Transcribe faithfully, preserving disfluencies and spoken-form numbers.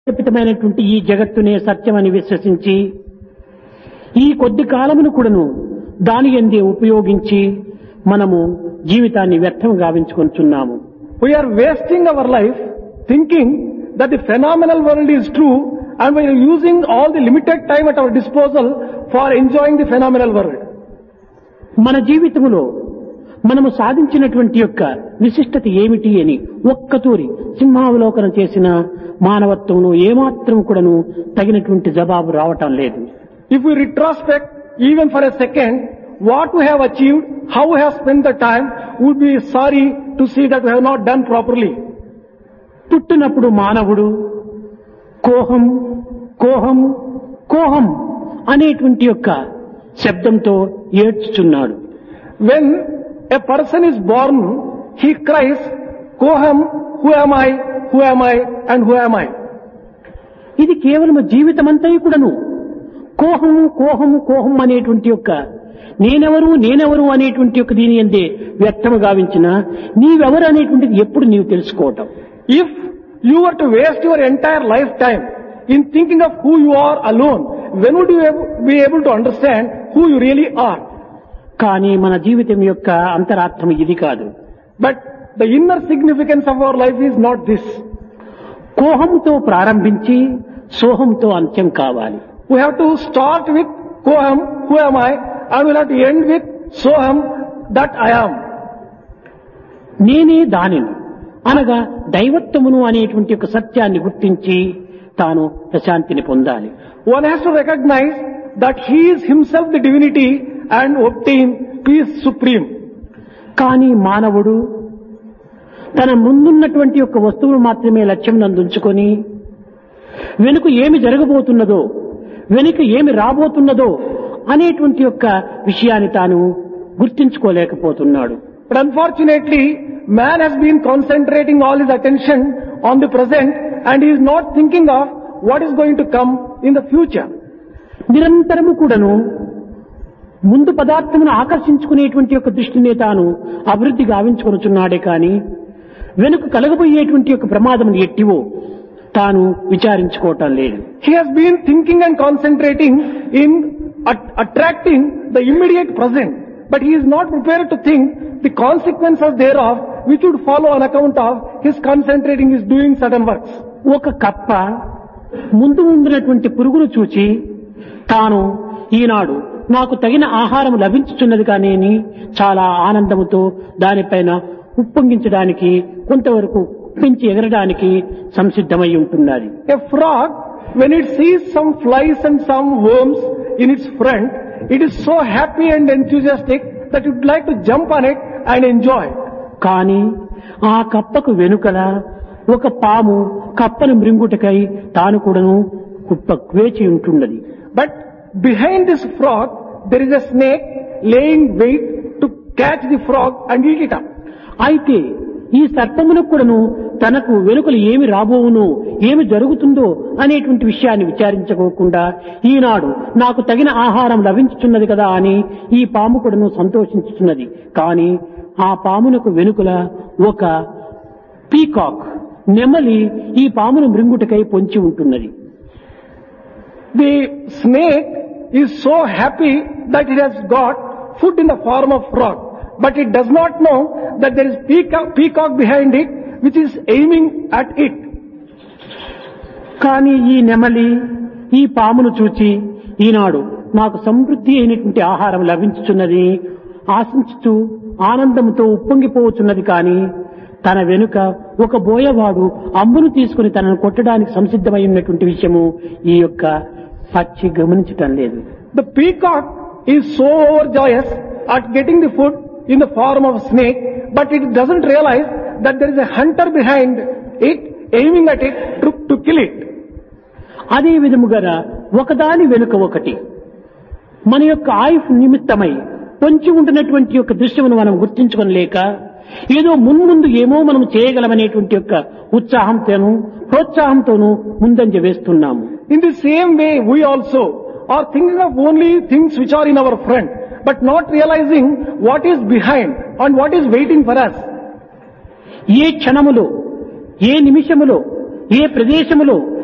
కల్పితమైనటువంటి ఈ జగత్తునే సత్యమని విశ్వసించి ఈ కొద్ది కాలమును కూడాను దాని యందే ఉపయోగించి మనము జీవితాన్ని వ్యర్థం గావించుకొంటున్నాము. We are wasting our life thinking that the phenomenal world is true and we are using all the limited time at our disposal for enjoying the phenomenal world. మన జీవితములో మనము సాధించినటువంటి యొక్క విశిష్టత ఏమిటి అని ఒక్కతూరి సింహావలోకనం చేసిన మానవత్వంలో ఏమాత్రం కూడాను తగినటువంటి జవాబు రావటం లేదు. If we retrospect even for a second what we have achieved, how we have spent the time, we would be sorry to see that we have not done properly. పుట్టినప్పుడు మానవుడు కోహం కోహం కోహం అనేటువంటి యొక్క శబ్దంతో ఏడ్చుచున్నాడు. When a person is born, he cries, Koham, who am I, who am I, and who am I? ఇది కేవలం జీవితమంతా కూడాను కోహం కోహం కోహం అనేటువంటి యొక్క నేనెవరు నేనెవరు అనేటువంటి యొక్క దీని అందే వ్యక్తము గావించిన నీవెవరు అనేటువంటిది ఎప్పుడు నీవు తెలుసుకోవటం. If you were to waste your entire lifetime in thinking of who you are alone, when would you be able to understand who you really are? కానీ మన జీవితం యొక్క అంతరార్థం ఇది కాదు. But the inner significance of our life is not this. కోహంతో ప్రారంభించి సోహంతో అంత్యం కావాలి. We have to start with Koham, who am I, and we'll have to end with Soham, that I am. నేనే దానిని అనగా దైవత్వమును అనేటువంటి ఒక సత్యాన్ని గుర్తించి తాను ప్రశాంతిని పొందాలి. One has to recognize that he is himself the divinity and obtain peace supreme. కానీ మానవుడు తన ముందున్నటువంటి యొక్క వస్తువును మాత్రమే లక్ష్యం నందుంచుకొని వెనుక ఏమి జరగబోతున్నదో వెనుక ఏమి రాబోతున్నదో అనేటువంటి యొక్క విషయాన్ని తాను గుర్తించుకోలేకపోతున్నాడు. But unfortunately, man has been concentrating all his attention on the present and he is not thinking of what is going to come in the future. నిరంతరము కూడాను ముందు పదార్థమును ఆకర్షించుకునేటువంటి యొక్క దృష్టిని తాను అభివృద్ధి గావించుకొనుచున్నాడే కానీ వెనుక కలగబోయేటువంటి యొక్క ప్రమాదం ఎట్టివో తాను విచారించుకోవటం లేదు. He has been thinking and concentrating in at- attracting the immediate present, but he is not prepared to think the consequences thereof which would follow on account of his concentrating is doing certain works. ఒక కప్ప ముందు ఉండినటువంటి పురుగును చూచి తాను ఈనాడు నాకు తగిన ఆహారం లభించుచున్నది కానీ చాలా ఆనందముతో దానిపైన ఉప్పొంగించడానికి కొంతవరకు పెంచి ఎగరడానికి సంసిద్ధమై ఉంటున్నది. A frog, when it sees some flies and some worms in its front, it is so happy and enthusiastic that it would like to jump on it and enjoy. కానీ ఆ కప్పకు వెనుకల ఒక పాము కప్పను మృంగుటకై తాను కూడాను కుప్ప వేచి ఉంటున్నది. But behind this frog, there is a snake laying wait to catch the frog and eat it up. అయితే ఈ సర్పమునకు కూడాను తనకు వెనుకలు ఏమి రాబోవును ఏమి జరుగుతుందో అనేటువంటి విషయాన్ని విచారించుకోకుండా ఈనాడు నాకు తగిన ఆహారం లభించుతున్నది కదా అని ఈ పాము కూడాను సంతోషించుతున్నది. కానీ ఆ పామునకు వెనుకల ఒక పీకాక్ నెమలి ఈ పామును మృంగుటకై పొంచి ఉంటున్నది. The snake is so happy that it has got food in the form of frog, but it does not know that there is peacock, peacock behind it which is aiming at it. కానీ ఈ నెమలి ఈ పామును చూచి ఈనాడు నాకు సమృద్ధి అయినటువంటి ఆహారం లభించుచున్నది ఆశించుతూ ఆనందంతో ఉప్పొంగిపోవచ్చున్నది. కానీ తన వెనుక ఒక బోయవాడు అంబును తీసుకుని తనను కొట్టడానికి సంసిద్ధమై ఉన్నటువంటి విషయము ఈ యొక్క పక్షి గమనించటం లేదు. The peacock is so overjoyous at getting the food in the form of a snake, but it doesn't realize that there is a hunter behind it aiming at it to, to kill it. అదే విధముగా ఒకదాని వెనుక ఒకటి మన యొక్క ఆయుష్ నిమిత్తమై పొంచి ఉంటున్నటువంటి యొక్క దృశ్యమును మనం గుర్తించుకోలేక ఏదో మున్ముందు ఏమో మనం చేయగలమనేటువంటి యొక్క ఉత్సాహంతోనూ ప్రోత్సాహంతోనూ ముందంజ వేస్తున్నాము. In the same way, we also are thinking of only things which are in our front, but not realizing what is behind and what is waiting for us. A క్షణములో A నిమిషములో A ప్రదేశములో